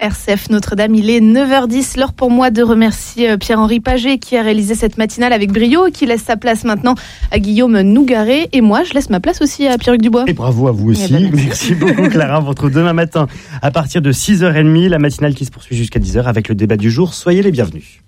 RCF Notre-Dame, il est 9h10, l'heure pour moi de remercier Pierre-Henri Paget qui a réalisé cette matinale avec brio et qui laisse sa place maintenant à Guillaume Nougaret. Et moi, je laisse ma place aussi à Pierre-Hugues Dubois. Et bravo à vous aussi. Merci beaucoup Clara. On vous retrouve demain matin à partir de 6h30, la matinale qui se poursuit jusqu'à 10h avec le débat du jour. Soyez les bienvenus.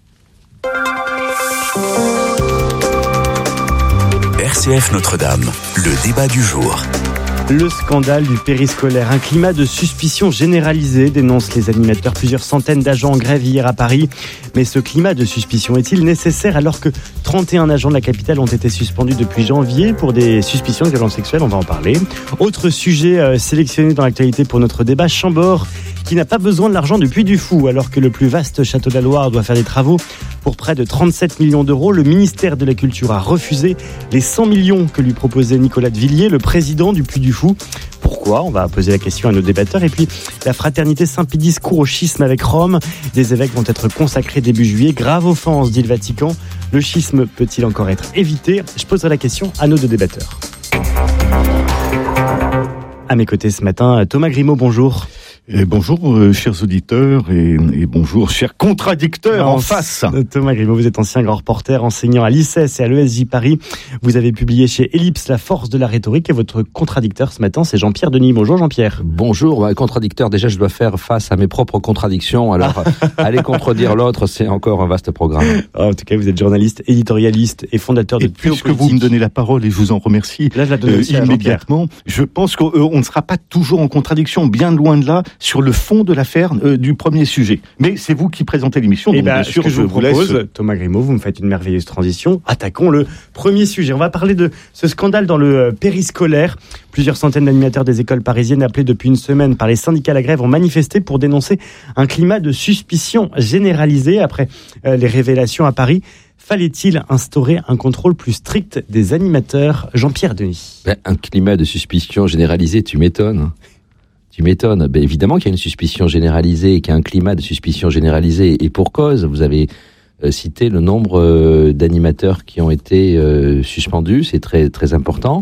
RCF Notre-Dame, le débat du jour. Le scandale du périscolaire. Un climat de suspicion généralisé, dénoncent les animateurs. Plusieurs centaines d'agents en grève hier à Paris. Mais ce climat de suspicion est-il nécessaire alors que 31 agents de la capitale ont été suspendus depuis janvier pour des suspicions de violences sexuelles? On va en parler. Autre sujet sélectionné dans l'actualité pour notre débat, Chambord, qui n'a pas besoin de l'argent du Puy du Fou, alors que le plus vaste château de la Loire doit faire des travaux pour près de 37 millions d'euros. Le ministère de la Culture a refusé les 100 millions que lui proposait Nicolas de Villiers, le président du Puy du Fou. Pourquoi ? On va poser la question à nos débatteurs. Et puis, la fraternité Saint-Pédis court au schisme avec Rome. Des évêques vont être consacrés début juillet. Grave offense, dit le Vatican. Le schisme peut-il encore être évité ? Je poserai la question à nos deux débatteurs. À mes côtés ce matin, Thomas Grimaud, bonjour. Et bonjour chers auditeurs et bonjour chers contradicteurs en face. Thomas Grimaud, vous êtes ancien grand reporter, enseignant à l'ICES et à l'ESJ Paris. Vous avez publié chez Ellipse La force de la rhétorique et votre contradicteur ce matin, c'est Jean-Pierre Denis. Bonjour Jean-Pierre. Bonjour, contradicteur, déjà je dois faire face à mes propres contradictions, alors aller contredire l'autre, c'est encore un vaste programme. En tout cas, vous êtes journaliste, éditorialiste et fondateur de Théopolitique. Puisque vous me donnez la parole et je vous en remercie là, je la donne immédiatement, je pense qu'on ne sera pas toujours en contradiction, bien loin de là, sur le fond de l'affaire du premier sujet. Mais c'est vous qui présentez l'émission, donc bien sûr, ce que je vous propose, Thomas Grimaud, vous me faites une merveilleuse transition. Attaquons le premier sujet. On va parler de ce scandale dans le périscolaire. Plusieurs centaines d'animateurs des écoles parisiennes appelés depuis une semaine par les syndicats à la grève ont manifesté pour dénoncer un climat de suspicion généralisé après les révélations à Paris. Fallait-il instaurer un contrôle plus strict des animateurs? Jean-Pierre Denis. Un climat de suspicion généralisé, tu m'étonnes. Évidemment qu'il y a une suspicion généralisée et qu'il y a un climat de suspicion généralisée. Et pour cause, vous avez cité le nombre d'animateurs qui ont été suspendus, c'est très, très important.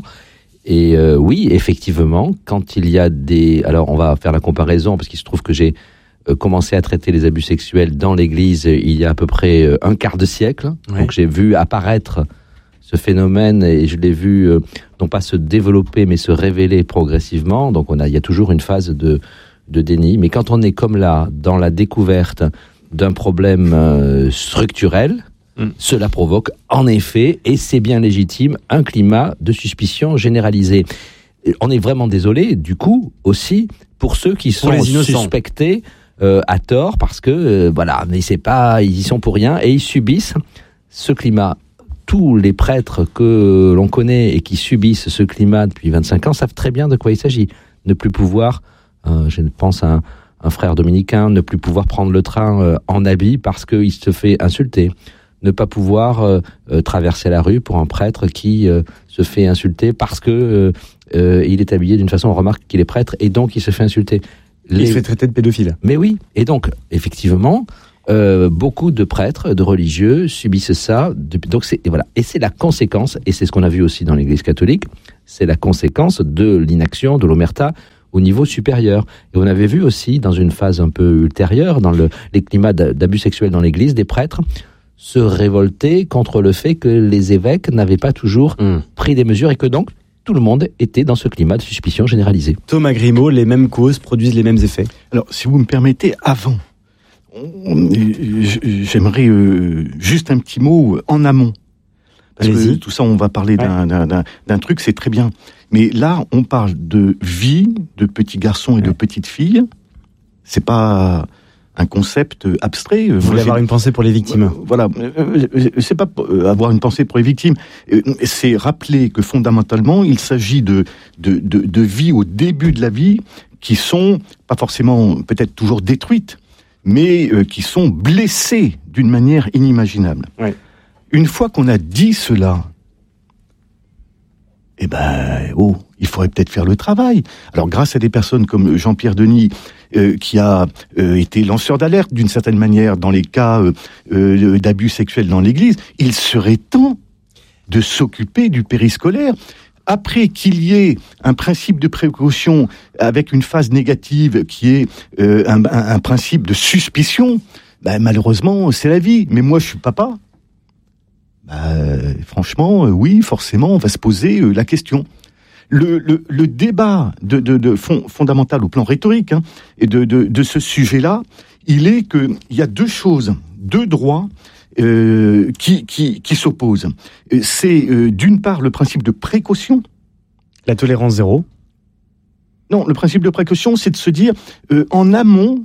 Et oui, effectivement, quand il y a des... Alors, on va faire la comparaison, parce qu'il se trouve que j'ai commencé à traiter les abus sexuels dans l'Église il y a à peu près un quart de siècle. Ouais. Donc, j'ai vu apparaître ce phénomène et je l'ai vu non pas se développer mais se révéler progressivement. Donc il y a toujours une phase de déni. Mais quand on est comme là dans la découverte d'un problème structurel, cela provoque en effet, et c'est bien légitime, un climat de suspicion généralisée. On est vraiment désolé du coup aussi pour ceux qui sont suspectés à tort parce que mais c'est pas, ils y sont pour rien et ils subissent ce climat. Tous les prêtres que l'on connaît et qui subissent ce climat depuis 25 ans savent très bien de quoi il s'agit. Ne plus pouvoir, je pense à un frère dominicain, ne plus pouvoir prendre le train en habit parce qu'il se fait insulter. Ne pas pouvoir traverser la rue pour un prêtre qui se fait insulter parce que il est habillé d'une façon, on remarque qu'il est prêtre et donc il se fait insulter. Il se fait traiter de pédophile. Mais oui, et donc effectivement... beaucoup de prêtres, de religieux subissent ça. Donc et c'est la conséquence, et c'est ce qu'on a vu aussi dans l'Église catholique, c'est la conséquence de l'inaction, de l'omerta au niveau supérieur. Et on avait vu aussi, dans une phase un peu ultérieure, dans les climats d'abus sexuels dans l'Église, des prêtres se révolter contre le fait que les évêques n'avaient pas toujours pris des mesures et que donc tout le monde était dans ce climat de suspicion généralisée. Thomas Grimaud, les mêmes causes produisent les mêmes effets. Alors, si vous me permettez, avant, j'aimerais juste un petit mot en amont. Parce que tout ça, on va parler d'un truc, c'est très bien. Mais là, on parle de vie, de petits garçons et de petites filles. C'est pas un concept abstrait. Vous voulez avoir une pensée pour les victimes. Voilà. C'est pas avoir une pensée pour les victimes. C'est rappeler que fondamentalement, il s'agit de vie au début de la vie qui sont pas forcément peut-être toujours détruites, mais qui sont blessés d'une manière inimaginable. Ouais. Une fois qu'on a dit cela, il faudrait peut-être faire le travail. Alors, grâce à des personnes comme Jean-Pierre Denis, qui a été lanceur d'alerte d'une certaine manière dans les cas d'abus sexuels dans l'Église, il serait temps de s'occuper du périscolaire. après qu'il y ait un principe de précaution avec une phase négative qui est un principe de suspicion, malheureusement, c'est la vie. Mais moi, je suis papa. Franchement, oui, forcément, on va se poser la question. Le débat fondamental au plan rhétorique et de ce sujet-là, il est qu'il y a deux choses, deux droits qui s'opposent. C'est d'une part le principe de précaution. La tolérance zéro. Non, le principe de précaution, c'est de se dire en amont,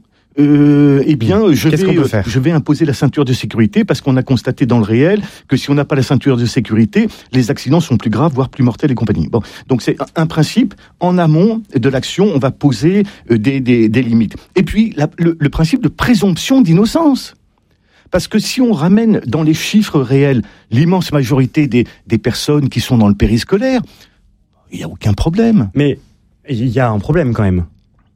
je vais imposer la ceinture de sécurité parce qu'on a constaté dans le réel que si on n'a pas la ceinture de sécurité, les accidents sont plus graves, voire plus mortels et compagnie. Bon, donc c'est un principe. En amont de l'action, on va poser des limites. Et puis le principe de présomption d'innocence. Parce que si on ramène dans les chiffres réels l'immense majorité des personnes qui sont dans le périscolaire, il n'y a aucun problème. Mais il y a un problème quand même.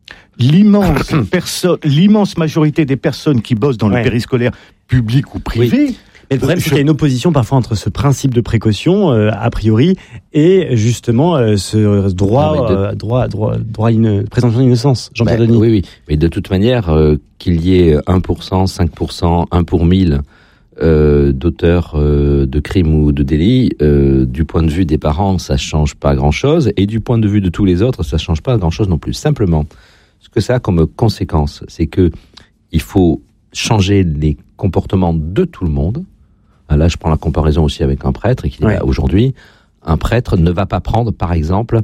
L'immense majorité des personnes qui bossent dans le périscolaire public ou privé. Oui. Mais le problème, c'est qu'il y a une opposition parfois entre ce principe de précaution, a priori, et justement ce droit à une présomption d'innocence. Jean-Pierre Denis. Oui. Mais de toute manière, qu'il y ait 1%, 5%, 1 pour 1000 d'auteurs de crimes ou de délits, du point de vue des parents, ça change pas grand-chose, et du point de vue de tous les autres, ça change pas grand-chose non plus. Simplement, ce que ça a comme conséquence, c'est que il faut changer les comportements de tout le monde. Là, je prends la comparaison aussi avec un prêtre, et qui dit, aujourd'hui, un prêtre ne va pas prendre, par exemple,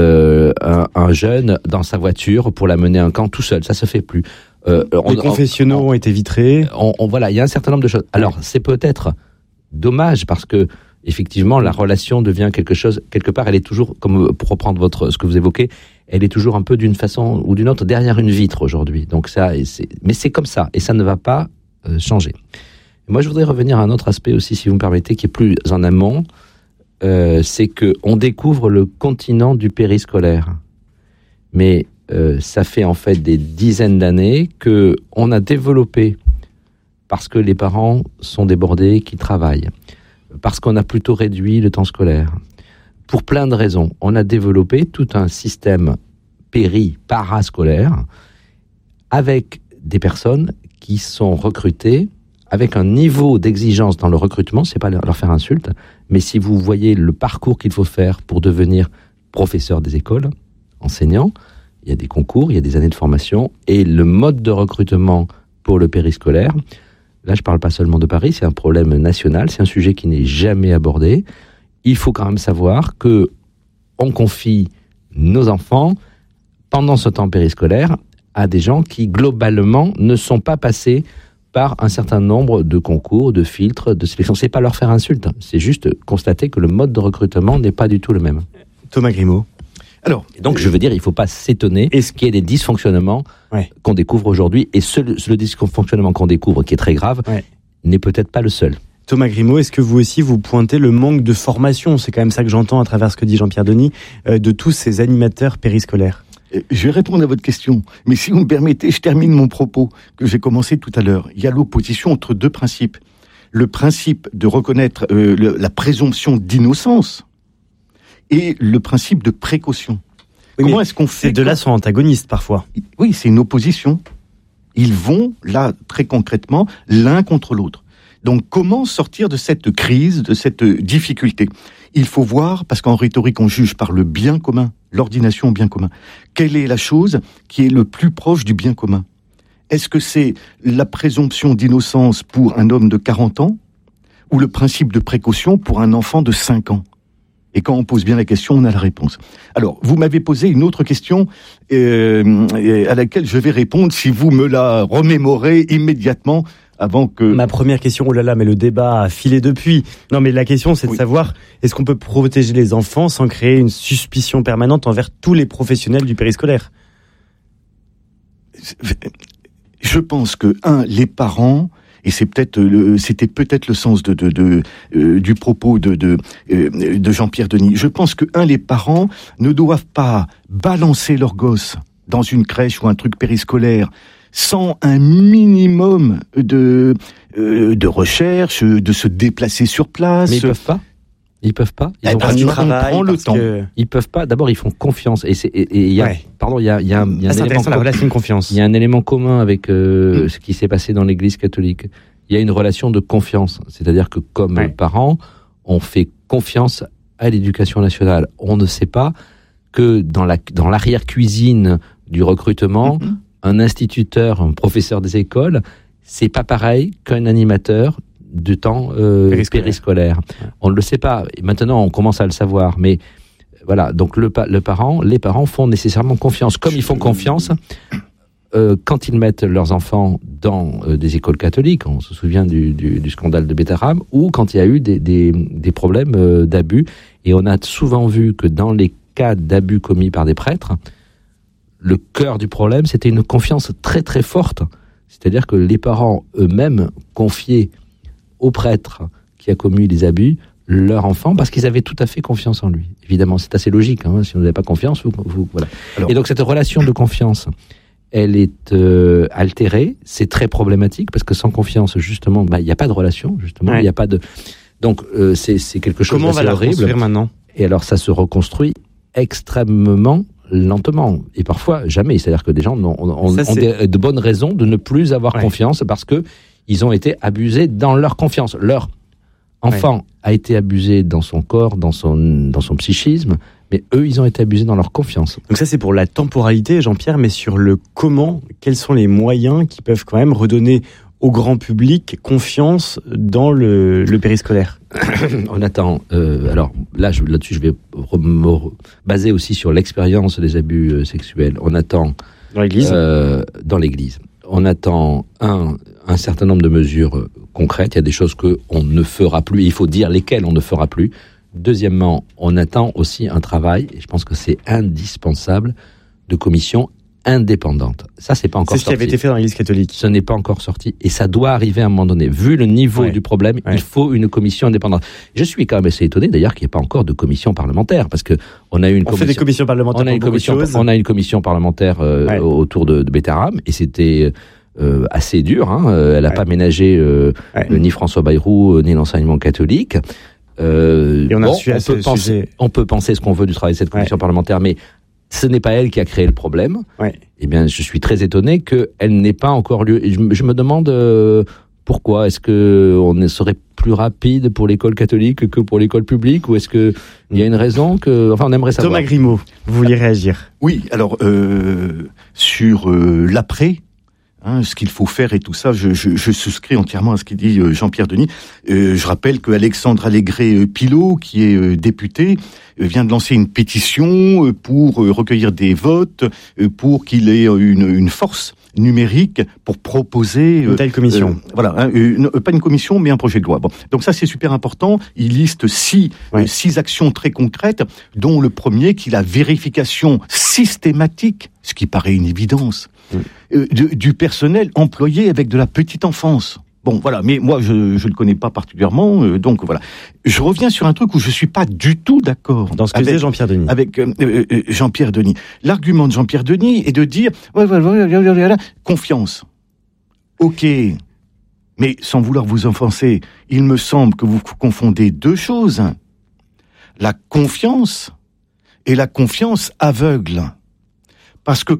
un jeune dans sa voiture pour l'amener à un camp tout seul. Ça se fait plus. Les confessionnaux ont été vitrés. Voilà, il y a un certain nombre de choses. Alors, c'est peut-être dommage parce que, effectivement, la relation devient quelque part, elle est toujours, comme pour reprendre ce que vous évoquez, elle est toujours un peu d'une façon ou d'une autre derrière une vitre aujourd'hui. Donc mais c'est comme ça, et ça ne va pas changer. Moi, je voudrais revenir à un autre aspect aussi, si vous me permettez, qui est plus en amont, c'est que on découvre le continent du périscolaire. Mais ça fait en fait des dizaines d'années que on a développé, parce que les parents sont débordés, qui travaillent, parce qu'on a plutôt réduit le temps scolaire, pour plein de raisons, on a développé tout un système parascolaire avec des personnes qui sont recrutées avec un niveau d'exigence dans le recrutement, c'est pas leur faire insulte, mais si vous voyez le parcours qu'il faut faire pour devenir professeur des écoles, enseignant, il y a des concours, il y a des années de formation, et le mode de recrutement pour le périscolaire, là je parle pas seulement de Paris, c'est un problème national, c'est un sujet qui n'est jamais abordé. Il faut quand même savoir que on confie nos enfants pendant ce temps périscolaire à des gens qui globalement ne sont pas passés par un certain nombre de concours, de filtres, de sélection. C'est pas leur faire insulte, c'est juste constater que le mode de recrutement n'est pas du tout le même. Thomas Grimaud. Alors, donc je veux dire, il ne faut pas s'étonner qu'il y ait des dysfonctionnements qu'on découvre aujourd'hui, et le dysfonctionnement qu'on découvre, qui est très grave, n'est peut-être pas le seul. Thomas Grimaud, est-ce que vous aussi vous pointez le manque de formation, c'est quand même ça que j'entends à travers ce que dit Jean-Pierre Denis, de tous ces animateurs périscolaires? Je vais répondre à votre question, mais si vous me permettez, je termine mon propos que j'ai commencé tout à l'heure. Il y a l'opposition entre deux principes. Le principe de reconnaître la présomption d'innocence et le principe de précaution. Oui, comment est-ce qu'on fait? Ces deux-là sont antagonistes parfois. Oui, c'est une opposition. Ils vont, là, très concrètement, l'un contre l'autre. Donc, comment sortir de cette crise, de cette difficulté? Il faut voir, parce qu'en rhétorique, on juge par le bien commun, l'ordination au bien commun. Quelle est la chose qui est le plus proche du bien commun? Est-ce que c'est la présomption d'innocence pour un homme de 40 ans ou le principe de précaution pour un enfant de 5 ans? Et quand on pose bien la question, on a la réponse. Alors, vous m'avez posé une autre question à laquelle je vais répondre si vous me la remémorez immédiatement avant que... Ma première question, oh là là, mais le débat a filé depuis. Non, mais la question, c'est de savoir, est-ce qu'on peut protéger les enfants sans créer une suspicion permanente envers tous les professionnels du périscolaire? Je pense que, les parents... Et c'était peut-être le sens du propos de Jean-Pierre Denis. Je pense que, les parents ne doivent pas balancer leurs gosses dans une crèche ou un truc périscolaire sans un minimum de recherche, de se déplacer sur place. Mais ils peuvent pas. Ils peuvent pas. Ils ont Parce pas du le temps. travail, prend le parce temps. que- Ils peuvent pas. D'abord, ils font confiance. Et il y a, Ouais. pardon, il y a un Ah, c'est élément intéressant, la relation de confiance. Il y a un élément commun avec ce qui s'est passé dans l'Église catholique. Il y a une relation de confiance. C'est-à-dire que comme Ouais. parents, on fait confiance à l'éducation nationale. On ne sait pas que dans l'arrière-cuisine du recrutement, un instituteur, un professeur des écoles, c'est pas pareil qu'un animateur du temps périscolaire. On ne le sait pas. Et maintenant, on commence à le savoir. Mais voilà, donc les parents font nécessairement confiance. Comme ils font confiance quand ils mettent leurs enfants dans des écoles catholiques, on se souvient du scandale de Betaram, ou quand il y a eu des problèmes d'abus. Et on a souvent vu que dans les cas d'abus commis par des prêtres, le cœur du problème, c'était une confiance très très forte. C'est-à-dire que les parents eux-mêmes confiaient au prêtre qui a commis les abus leur enfant parce qu'ils avaient tout à fait confiance en lui. Évidemment, c'est assez logique. Hein, si vous n'avez pas confiance, voilà. Alors, et donc cette relation de confiance, elle est altérée. C'est très problématique parce que sans confiance, justement, il n'y a pas de relation. Justement, il n'y a pas de. Donc c'est quelque chose Comment on va d'assez la horrible. reconstruire maintenant? Et alors ça se reconstruit extrêmement lentement et parfois jamais. C'est-à-dire que des gens ont de bonnes raisons de ne plus avoir confiance parce que ils ont été abusés dans leur confiance. Leur enfant a été abusé dans son corps, dans son psychisme, mais eux, ils ont été abusés dans leur confiance. Donc ça, c'est pour la temporalité, Jean-Pierre, mais sur le comment, quels sont les moyens qui peuvent quand même redonner au grand public confiance dans le périscolaire? On attend. Alors là-dessus, je vais me baser aussi sur l'expérience des abus sexuels. On attend dans l'Église. Dans l'Église. On attend un certain nombre de mesures concrètes. Il y a des choses qu'on ne fera plus. Il faut dire lesquelles on ne fera plus. Deuxièmement, on attend aussi un travail, et je pense que c'est indispensable, de commissions indépendante. Ça, c'est pas encore sorti. C'est ce qui avait été fait dans l'Église catholique. Ce n'est pas encore sorti et ça doit arriver à un moment donné. Vu le niveau du problème, il faut une commission indépendante. Je suis quand même assez étonné d'ailleurs qu'il n'y ait pas encore de commission parlementaire parce que on a eu une fait des commissions parlementaires. On a une commission parlementaire autour de Betaram et c'était assez dur. Hein. Elle n'a pas ménagé ni François Bayrou ni l'enseignement catholique. Et on peut penser ce qu'on veut du travail de cette commission parlementaire, mais ce n'est pas elle qui a créé le problème. Eh bien, je suis très étonné qu'elle n'ait pas encore lieu. Et je me demande pourquoi. Est-ce qu'on serait plus rapide pour l'école catholique que pour l'école publique, ou est-ce qu'il y a une raison que... Enfin, on aimerait savoir. Thomas Grimaud, vous vouliez réagir? Oui, alors, sur l'après, ce qu'il faut faire et tout ça, je souscris entièrement à ce qu'il dit Jean-Pierre Denis. Je rappelle que Alexandre Allégret-Pilot, qui est député, vient de lancer une pétition pour recueillir des votes, pour qu'il ait une force numérique pour proposer une telle commission. Pas une commission, mais un projet de loi. Bon, donc ça c'est super important. Il liste six actions très concrètes, dont le premier qui est la vérification systématique, ce qui paraît une évidence, du personnel employé avec de la petite enfance. Bon, voilà, mais moi, je le connais pas particulièrement, donc voilà. Je reviens sur un truc où je suis pas du tout d'accord. Dans ce que disait Jean-Pierre Denis. Avec Jean-Pierre Denis. L'argument de Jean-Pierre Denis est de dire, confiance. Ok, mais sans vouloir vous offenser, il me semble que vous confondez deux choses. La confiance et la confiance aveugle. Parce que